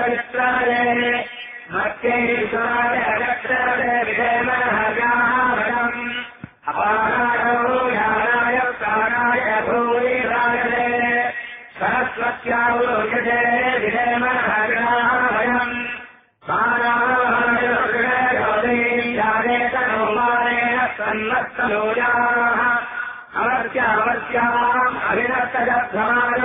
पवित्राय मत्यैश्वराय अगत्राय विधेमहव्याहवनम् अपारायो ज्ञानाय प्राणाय भूरिराय सरस्वत्यावोचते विधेमहव्याहवनम् सन्नत्तनूयाः अमर्त्यामर्त्याम् अभिनर्तजध्वमानो